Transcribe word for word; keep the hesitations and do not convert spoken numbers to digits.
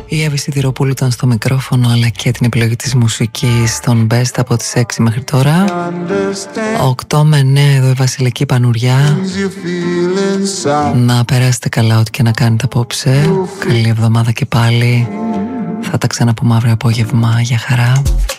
Η Εύη Σιδηροπούλου ήταν στο μικρόφωνο, αλλά και την επιλογή της μουσικής στον Best από τις έξι μέχρι τώρα. οκτώ με εννέα εδώ η Βασιλική Πανουριά. Να περάσετε καλά ό,τι και να κάνετε απόψε. Καλή εβδομάδα και πάλι. Θα τα ξαναπούμε αύριο απόγευμα. Για χαρά.